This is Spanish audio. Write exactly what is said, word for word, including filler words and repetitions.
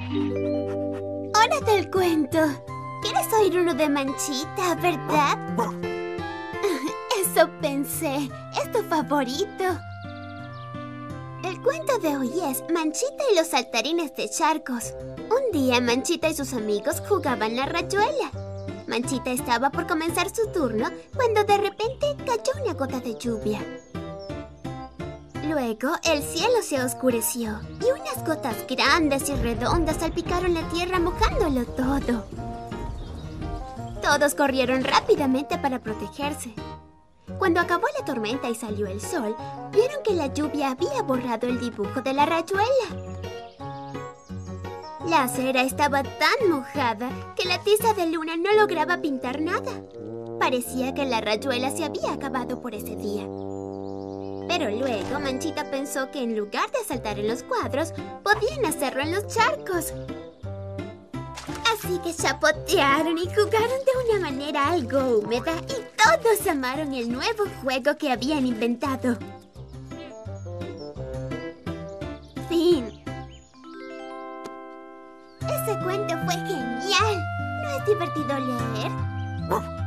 ¡Hora del cuento! ¿Quieres oír uno de Manchita, verdad? Eso pensé. Es tu favorito. El cuento de hoy es Manchita y los saltarines de charcos. Un día Manchita y sus amigos jugaban la rayuela. Manchita estaba por comenzar su turno cuando de repente cayó una gota de lluvia. Luego el cielo se oscureció y unas gotas grandes y redondas salpicaron la tierra mojándolo todo. Todos corrieron rápidamente para protegerse. Cuando acabó la tormenta y salió el sol, vieron que la lluvia había borrado el dibujo de la rayuela. La acera estaba tan mojada que la tiza de luna no lograba pintar nada. Parecía que la rayuela se había acabado por ese día. Pero luego Manchita pensó que en lugar de saltar en los cuadros, podían hacerlo en los charcos. Así que chapotearon y jugaron de una manera algo húmeda y todos amaron el nuevo juego que habían inventado. Fin. Ese cuento fue genial. ¿No es divertido leer?